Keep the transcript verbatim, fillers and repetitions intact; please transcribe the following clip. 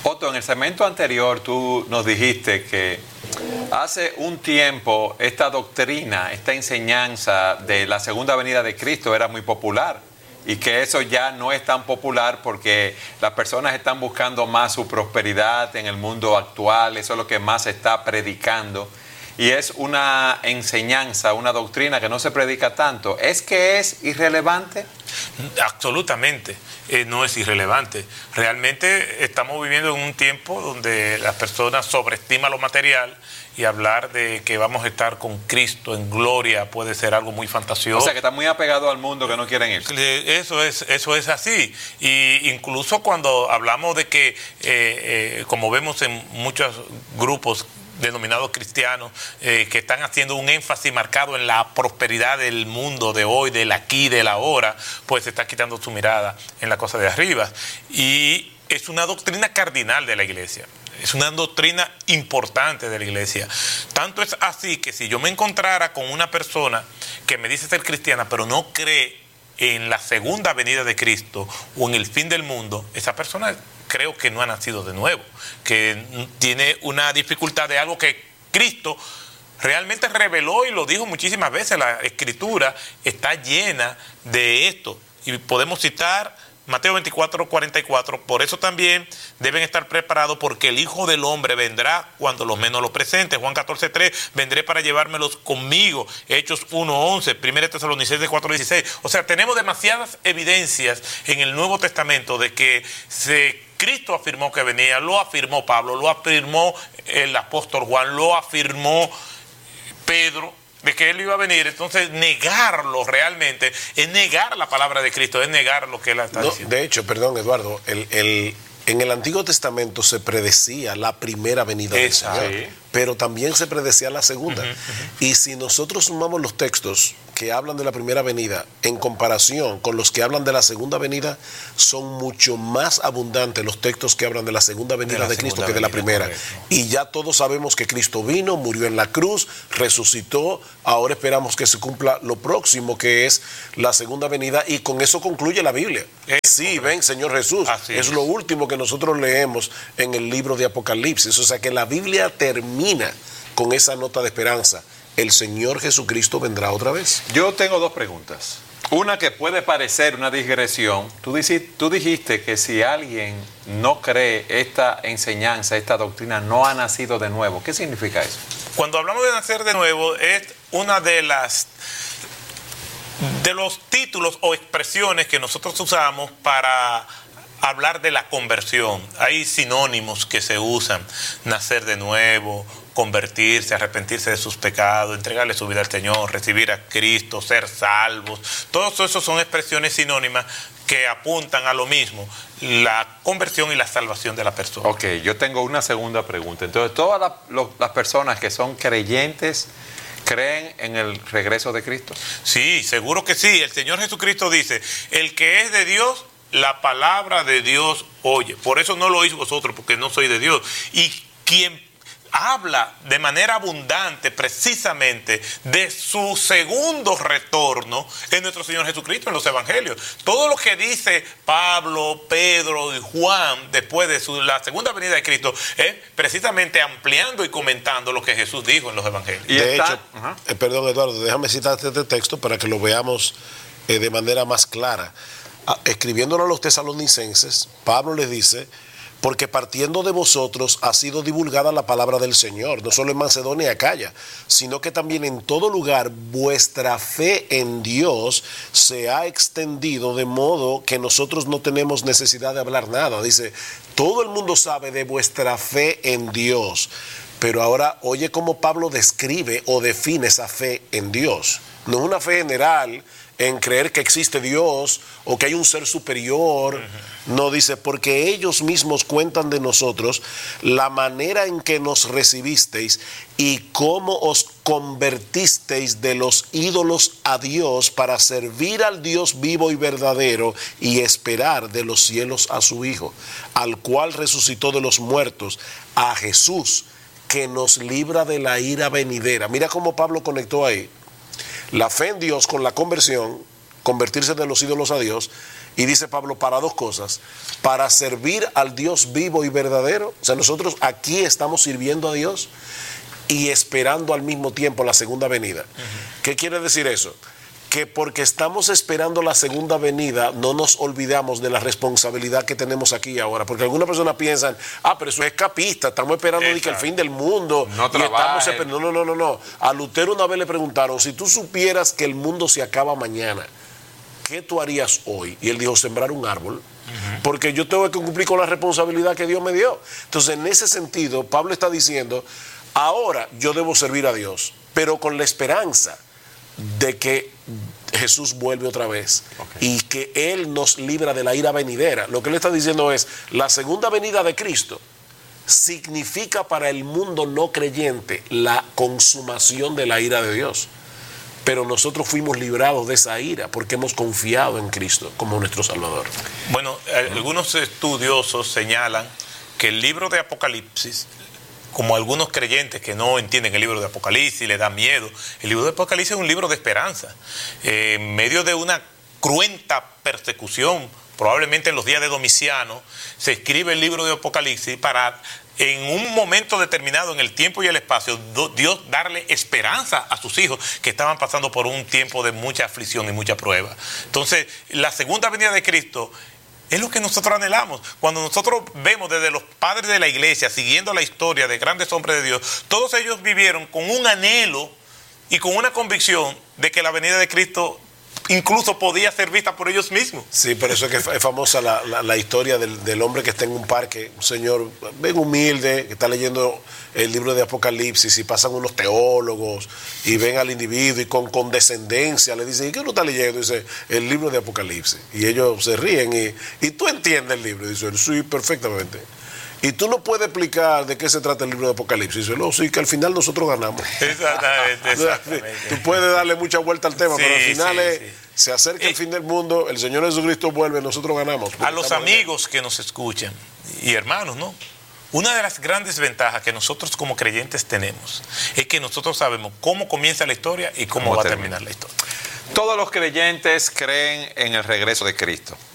Otto, en el segmento anterior tú nos dijiste que hace un tiempo esta doctrina, esta enseñanza de la segunda venida de Cristo era muy popular y que eso ya no es tan popular porque las personas están buscando más su prosperidad en el mundo actual, eso es lo que más se está predicando y es una enseñanza, una doctrina que no se predica tanto. ¿Es que es irrelevante? Absolutamente, eh, no es irrelevante. Realmente estamos viviendo en un tiempo donde las personas sobreestiman lo material y hablar de que vamos a estar con Cristo en gloria puede ser algo muy fantasioso. O sea, que están muy apegados al mundo, que no quieren irse. Eso es, eso es así. Y incluso cuando hablamos de que, eh, eh, como vemos en muchos grupos denominados cristianos, eh, que están haciendo un énfasis marcado en la prosperidad del mundo de hoy, del aquí, del ahora, pues se está quitando su mirada en la cosa de arriba. Y es una doctrina cardinal de la iglesia. Es una doctrina importante de la iglesia. Tanto es así que si yo me encontrara con una persona que me dice ser cristiana, pero no cree en la segunda venida de Cristo o en el fin del mundo, esa persona creo que no ha nacido de nuevo, que tiene una dificultad de algo que Cristo realmente reveló y lo dijo muchísimas veces. La Escritura está llena de esto. Y podemos citar Mateo veinticuatro, cuarenta y cuatro, por eso también deben estar preparados porque el Hijo del Hombre vendrá cuando los menos lo presenten. Juan catorce, tres, vendré para llevármelos conmigo. Hechos uno, once, primera Tesalonicenses cuatro, dieciséis. O sea, tenemos demasiadas evidencias en el Nuevo Testamento de que se, Cristo afirmó que venía, lo afirmó Pablo, lo afirmó el apóstol Juan, lo afirmó Pedro, de que Él iba a venir. Entonces negarlo realmente es negar la palabra de Cristo, es negar lo que Él está no, diciendo. De hecho, perdón Eduardo, el, el, en el Antiguo Testamento se predecía la primera venida del Esa, Señor, sí. pero también se predecía la segunda. Uh-huh, uh-huh. Y si nosotros sumamos los textos que hablan de la primera venida en comparación con los que hablan de la segunda venida, son mucho más abundantes los textos que hablan de la segunda venida de, la de Cristo que de la primera. Correcto. Y ya todos sabemos que Cristo vino, murió en la cruz, resucitó, ahora esperamos que se cumpla lo próximo, que es la segunda venida, y con eso concluye la Biblia. Es sí, correcto. Ven Señor Jesús. Así es, es lo último que nosotros leemos en el libro de Apocalipsis. O sea que la Biblia termina con esa nota de esperanza. El Señor Jesucristo vendrá otra vez. Yo tengo dos preguntas. Una que puede parecer una digresión. Tú dijiste, tú dijiste que si alguien no cree esta enseñanza, esta doctrina, no ha nacido de nuevo. ¿Qué significa eso? Cuando hablamos de nacer de nuevo, es una de las de los títulos o expresiones que nosotros usamos para hablar de la conversión. Hay sinónimos que se usan: nacer de nuevo, convertirse, arrepentirse de sus pecados, entregarle su vida al Señor, recibir a Cristo, ser salvos. Todos esos son expresiones sinónimas que apuntan a lo mismo, la conversión y la salvación de la persona. Ok, yo tengo una segunda pregunta. Entonces, todas las, los, las personas que son creyentes ¿creen en el regreso de Cristo? Sí, seguro que sí. El Señor Jesucristo dice: el que es de Dios, la palabra de Dios oye. Por eso no lo oís vosotros, porque no soy de Dios. Y quien habla de manera abundante precisamente de su segundo retorno es nuestro Señor Jesucristo en los evangelios. Todo lo que dice Pablo, Pedro y Juan después de su, la segunda venida de Cristo es precisamente ampliando y comentando lo que Jesús dijo en los evangelios. Y de está, hecho, uh-huh. eh, perdón Eduardo, déjame citar este texto para que lo veamos eh, de manera más clara. Ah, escribiéndolo a los tesalonicenses, Pablo les dice: porque partiendo de vosotros ha sido divulgada la palabra del Señor, no solo en Macedonia y Acaya, sino que también en todo lugar vuestra fe en Dios se ha extendido, de modo que nosotros no tenemos necesidad de hablar nada. Dice, todo el mundo sabe de vuestra fe en Dios, pero ahora oye cómo Pablo describe o define esa fe en Dios. No es una fe general en creer que existe Dios o que hay un ser superior. Uh-huh. No, dice, porque ellos mismos cuentan de nosotros la manera en que nos recibisteis y cómo os convertisteis de los ídolos a Dios para servir al Dios vivo y verdadero y esperar de los cielos a su Hijo, al cual resucitó de los muertos, a Jesús, que nos libra de la ira venidera. Mira cómo Pablo conectó ahí la fe en Dios con la conversión, convertirse de los ídolos a Dios, Y dice Pablo, para dos cosas, para servir al Dios vivo y verdadero, o sea, nosotros aquí estamos sirviendo a Dios y esperando al mismo tiempo la segunda venida. Uh-huh. ¿Qué quiere decir eso? Que porque estamos esperando la segunda venida, no nos olvidamos de la responsabilidad que tenemos aquí y ahora. Porque algunas personas piensan, ah, pero eso es escapista, estamos esperando de que el fin del mundo. No y estamos esperando. No, no, no, no. A Lutero una vez le preguntaron, si tú supieras que el mundo se acaba mañana, ¿qué tú harías hoy? Y él dijo, sembrar un árbol. Uh-huh. Porque yo tengo que cumplir con la responsabilidad que Dios me dio. Entonces, en ese sentido, Pablo está diciendo, ahora yo debo servir a Dios, pero con la esperanza de que Jesús vuelve otra vez, okay, y que Él nos libra de la ira venidera. Lo que Él está diciendo es, la segunda venida de Cristo significa para el mundo no creyente la consumación de la ira de Dios. Pero nosotros fuimos librados de esa ira porque hemos confiado en Cristo como nuestro Salvador. Bueno, algunos estudiosos señalan que el libro de Apocalipsis, como algunos creyentes que no entienden el libro de Apocalipsis y les da miedo, el libro de Apocalipsis es un libro de esperanza. Eh, en medio de una cruenta persecución, probablemente en los días de Domiciano, se escribe el libro de Apocalipsis para, en un momento determinado en el tiempo y el espacio, Dios darle esperanza a sus hijos que estaban pasando por un tiempo de mucha aflicción y mucha prueba. Entonces, la segunda venida de Cristo es lo que nosotros anhelamos. Cuando nosotros vemos desde los padres de la iglesia, siguiendo la historia de grandes hombres de Dios, todos ellos vivieron con un anhelo y con una convicción de que la venida de Cristo incluso podía ser vista por ellos mismos. Sí, pero eso es que es famosa la, la, la historia del, del hombre que está en un parque, un señor bien humilde, que está leyendo el libro de Apocalipsis, y pasan unos teólogos y ven al individuo y con condescendencia le dicen, ¿y qué uno está leyendo? Y dice, el libro de Apocalipsis. Y ellos se ríen y, y tú entiendes el libro. Y dice, sí, perfectamente. Y tú no puedes explicar de qué se trata el libro de Apocalipsis. Dice, no, sí, que al final nosotros ganamos. Exactamente, exactamente. Tú puedes darle mucha vuelta al tema, sí, pero al final sí, es, sí. se acerca eh, el fin del mundo, el Señor Jesucristo vuelve, nosotros ganamos. A los amigos que nos escuchan, y hermanos, ¿no? Una de las grandes ventajas que nosotros como creyentes tenemos es que nosotros sabemos cómo comienza la historia y cómo, ¿Cómo va termina? a terminar la historia. Todos los creyentes creen en el regreso de Cristo.